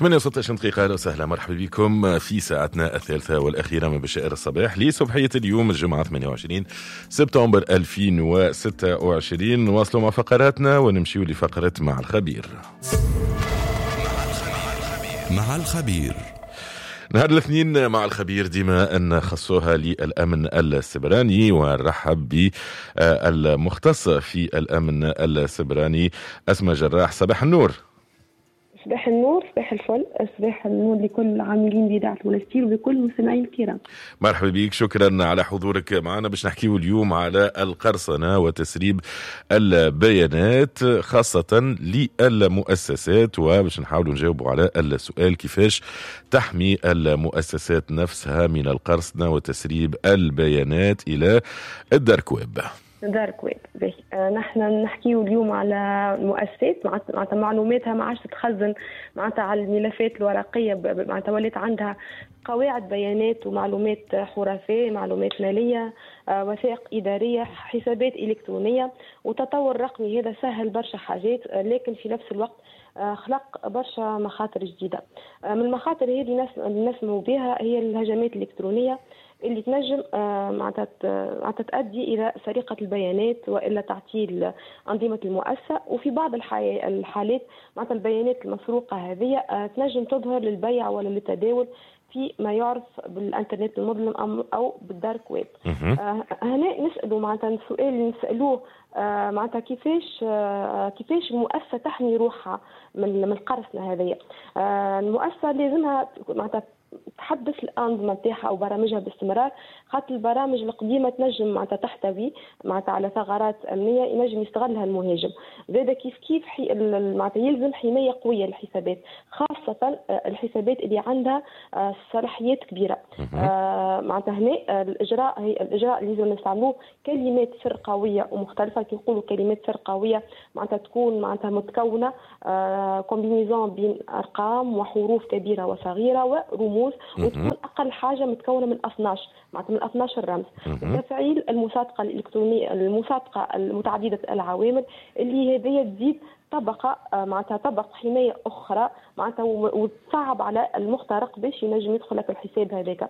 8:16 دقيقة. أهلا وسهلا، مرحبا بكم في ساعتنا الثالثة والأخيرة من بشائر الصباح لصبحية اليوم الجمعة 28 سبتمبر 2026. نواصلوا مع فقراتنا ونمشيوا لفقرة مع الخبير. مع الخبير نهار الاثنين مع الخبير ديما أن خصوها للأمن السبراني، ونرحب بالمختص في الأمن السبراني أسماء جراح. صباح النور. صباح النور، صباح الفل، صباح النور لكل العاملين بإذاعة المنستير وبكل المستمعين الكرام. مرحبا بك، شكرا على حضورك معنا. باش نحكيو اليوم على القرصنة وتسريب البيانات خاصة للمؤسسات، وباش نحاولوا نجاوبوا على السؤال كيفاش تحمي المؤسسات نفسها من القرصنة وتسريب البيانات إلى الدارك ويب. دارك ويب. نحن نحكيو اليوم على المؤسسات معناتها معلوماتها ما عادش تتخزن معناتها على الملفات الورقيه، معناتها ولات عندها قواعد بيانات ومعلومات حرفيه، معلومات ماليه، وثائق اداريه، حسابات الكترونيه. وتطور رقمي هذا سهل برشا حاجات، لكن في نفس الوقت خلق برشا مخاطر جديده. من المخاطر هذه اللي نسمعوا بها هي الهجمات الالكترونيه اللي تنجم معناتها تؤدي الى سرقه البيانات والا تعطيل انظمه المؤسسه. وفي بعض الحالات معناتها البيانات المسروقه هذه تنجم تظهر للبيع ولا للتداول في ما يعرف بالانترنت المظلم او بالدارك ويب. هنا نسالوا معناتها السؤال اللي نسالوه معناتها كيفاش المؤسسه تحمي روحها من القرصنه هذه. المؤسسه لازمها معناتها تحدث الأنظمة نتاعها أو برامجها باستمرار، خاطر البرامج القديمة تنجم معناتها تحتوي معناتها على ثغرات أمنية ينجم يستغلها المهاجم. زاد كيف معناتها يلزم حماية قوية للحسابات، خاصة الحسابات اللي عندها صلاحيات كبيرة. معناتها هنا الإجراء اللي لازم نستعملوه كلمات سر قوية ومختلفة. كي يقولوا كلمات سر قوية معناتها تكون معناتها متكونة كومبينيزون بين أرقام وحروف كبيرة وصغيرة ورموز، وتكون أقل حاجة متكونة من 12 معناتها من 12 رمز. وتفعيل المصادقة الإلكترونية، المصادقة المتعددة العوامل اللي هذه تزيد طبقة معناتها طبق حماية أخرى معناتها وتصعب على المخترق باش ينجم يدخل لك الحساب هذاك.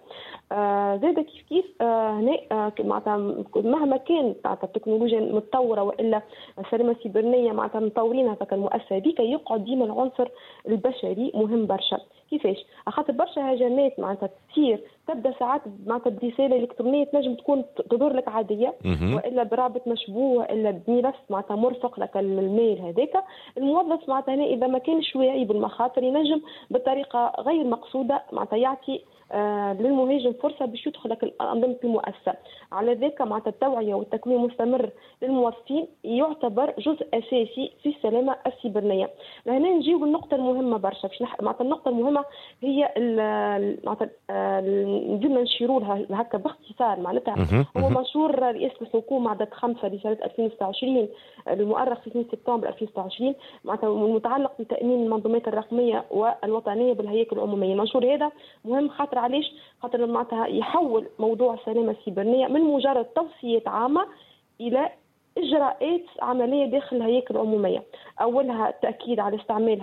زاد كيف هنا معناتها مهما كان معناتها التكنولوجيا متطورة والا السلامة السيبرانية معناتها مطورينها كالمؤسسة هذيك، يقعد ديما العنصر البشري مهم برشا. كيفاش؟ خاطر برشا هجمات معناتها تصير تبدا ساعات معناتها برساله الكترونيه تنجم تكون تظهر لك عاديه والا برابط مشبوه والا بملف معناتها مرفق لك الميل هذاك. الموظف معناتها هنا اذا ما كانش واعي بالمخاطر ينجم بطريقه غير مقصوده معناتها يعطي للمهاجم فرصه باش يدخل لك انظمه المؤسسه. على ذلك معناتها التوعيه والتكوين المستمر للموظفين يعتبر جزء اساسي في السلامه السيبرانيه. لهنا نجيو للنقطه المهمه برشا. معناتها النقطه المهمه هي معناتها نديروا نشيروا لها هكا باختصار. معناتها هو منشور رئاسه الحكومه عدد 5 لسنه 2026 المؤرخ في 2 سبتمبر 2026 معناتها المتعلق بتامين المنظومات الرقميه والوطنيه بالهياكل العموميه. المنشور هذا مهم خاطر خاطر معناتها يحول موضوع السلامه السيبرانيه من مجرد توصيات عامه الى إجراءات عملية داخل الهياكل العمومية. أولها التأكيد على استعمال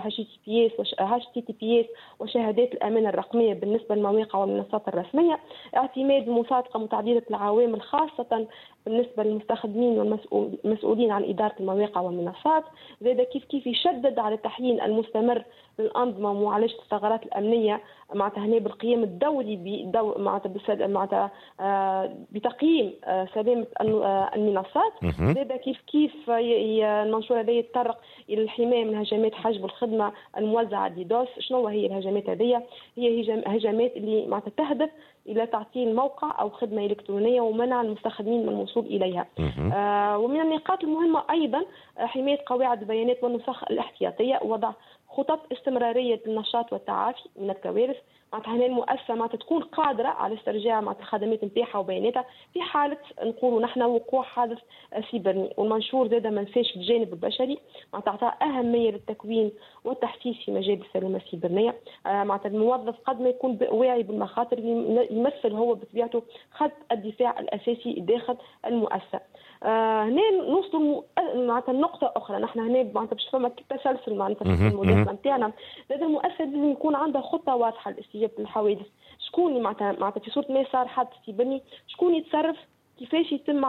HTTPS وشهادات الأمانة الرقمية بالنسبة للمواقع والمنصات الرسمية، اعتماد المصادقة متعددة العوامل خاصة بالنسبة للمستخدمين والمسؤولين عن إدارة المواقع والمنصات. زاد كيف يشدد على التحيين المستمر للأنظمة ومعالجة الثغرات الأمنية معناتها هنا بالقيام الدولي معناتها بتقييم سلامة المنصات. زاد كيف المنشور هذا يتطرق إلى الحماية من هجمات حجب الخدمة الموزعة ديدوس. شنو هي الهجمات هذه؟ هي هجمات اللي معناتها تهدف إلى تعطيل موقع أو خدمة إلكترونية ومنع المستخدمين من الوصول إليها. ومن النقاط المهمة أيضا حماية قواعد البيانات والنسخ الاحتياطية، وضع خطط استمرارية للنشاط والتعافي من الكوارث. معناتها هنا المؤسسة معناتها تكون قادرة على استرجاع معناتها الخدمات نتاعها وبياناتها في حالة نقولوا نحن وقوع حادث سيبراني. والمنشور زاد ما نساش الجانب البشري معناتها تعطى أهمية للتكوين والتحسيس في مجال السلامة السيبرانية. معناتها الموظف قد ما يكون واعي بالمخاطر يمثل هو بطبيعته خط الدفاع الأساسي داخل المؤسسة. هنا نوصلوا معناتها النقطة أخرى. نحن هنا معناتها باش فما تسلسل معناتها في المداخلة نتاعنا. لازم المؤسسة لازم يكون عندها خطة واضحة لاستجابة للحوادث. شكون معناتها في صورة ما صار حادث في بني، شكون يتصرف، كيفاش يتم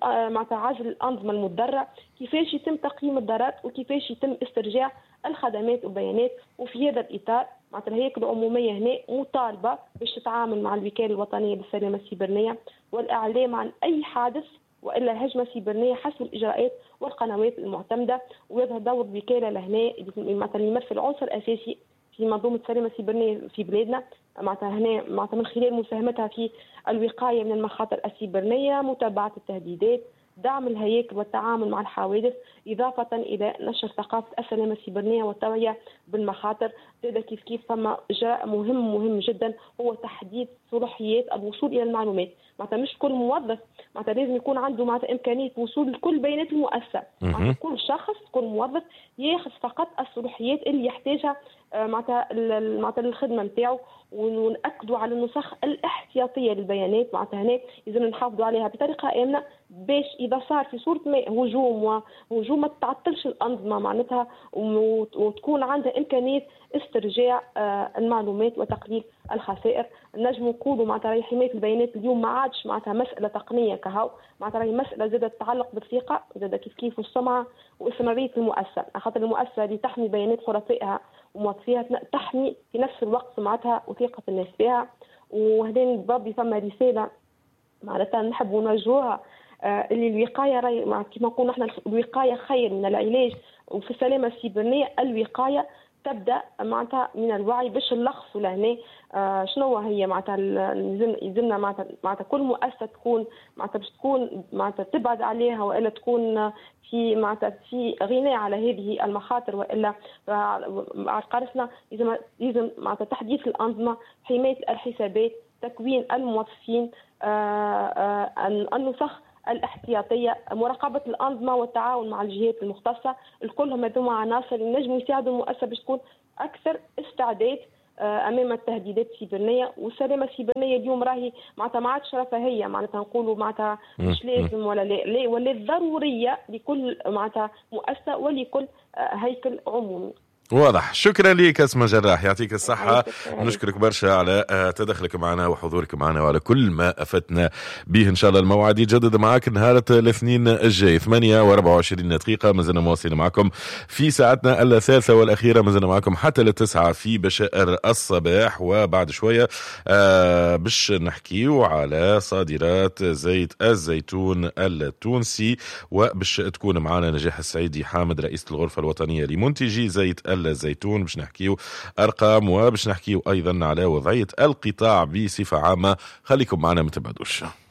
عزل الأنظمة المضرة، كيفاش يتم تقييم الضرر، وكيفاش يتم استرجاع الخدمات والبيانات. وفي هذا الإطار معناتها الهيئة العمومية هنا مطالبة باش تتعامل مع الوكالة الوطنية للسلامة السيبرانية والإعلام عن أي حادث وإلا هجمة سيبرانية حسب الإجراءات والقنوات المعتمدة. ويظهر دور الوكالة لهنا مثلا يمثل عنصر أساسي في منظومة السلامة السيبرانية في بلادنا. معناتها هنا معناتها من خلال مساهمتها في الوقاية من المخاطر السيبرانية، متابعة التهديدات، دعم الهياكل والتعامل مع الحوادث، إضافة إلى نشر ثقافة السلامة السيبرانية والتوعية بالمخاطر. زاد كيف فما إجراء مهم جدا هو تحديد صلاحيات الوصول إلى المعلومات. معناتها مش كل موظف معناتها لازم يكون عنده معناتها إمكانية وصول لكل بيانات المؤسسة. معناتها كل شخص كل موظف ياخذ فقط الصلاحيات اللي يحتاجها معناتها الخدمة نتاعو. ونأكدوا على النسخ الاحتياطية للبيانات. معناتها هنا لازم نحافظوا عليها بطريقة آمنة باش إذا صار في صورة ما هجوم ما تعطلش الأنظمة معناتها، وتكون عندها إمكانية استرجاع المعلومات وتقليل الخسائر. نجم نقولوا معناتها حماية البيانات اليوم ما عادش معناتها مسألة تقنية كهو، معناتها هي مسألة زادت تتعلق بالثقة، زادت كيف والسمعة واستمرارية المؤسسة. خاطر المؤسسة اللي تحمي بيانات خرفائها وموظفيها تحمي في نفس الوقت سمعتها وثقة الناس فيها. وهذين بربي فما رسالة معناتها نحبوا نوجهوها اللي الوقاية كما نقول نحن الوقاية خير من العلاج. وفي السلامة السيبرانية الوقاية تبدا معناتها من الوعي باش نلخصوا لهنا شنو هي معناتها يلزمنا معناتها كل مؤسسه تكون معناتها باش تكون معناتها تبعد عليها والا تكون في معناتها في غنى على هذه المخاطر والا قرصنا لازم معناتها تحديث الانظمه، حمايه الحسابات، تكوين الموظفين، النسخ الاحتياطيه، مراقبه الانظمه والتعاون مع الجهات المختصه. الكلهم هذوما عناصر ينجموا يساعدوا المؤسسه باش تكون اكثر استعداد امام التهديدات السيبرانيه. والسلامه السيبرانيه اليوم راهي معناتها ما عادش رفاهيه معناتها نقولوا معناتها مش لازم ولا لا ولا ضروريه لكل معناتها مؤسسه ولكل هيكل عمومي. واضح. شكرا لك اسماء جراح، يعطيك الصحة. نشكرك برشا على تدخلك معنا وحضورك معنا وعلى كل ما أفدنا به. إن شاء الله الموعد يتجدد معك نهار الاثنين الجاي 8:24 دقيقة. مازلنا مواصلين معكم في ساعتنا الثالثة والأخيرة، مازلنا معكم حتى 9 في بشائر الصباح. وبعد شوية باش نحكيو على صادرات زيت الزيتون التونسي، وباش تكون معنا نجاح السعيدي حامد رئيسة الغرفة الوطنية لمنتجي زيت الزيتون. باش نحكيو أرقام وباش نحكيو أيضا على وضعية القطاع بصفة عامة. خليكم معنا ما تبعدوش.